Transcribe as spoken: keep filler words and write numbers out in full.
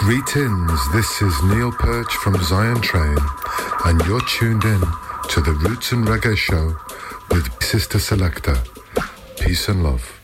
Greetings, this is Neil Perch from Zion Train, and you're tuned in to the Roots and Reggae Show with Sister Selector. Peace and love.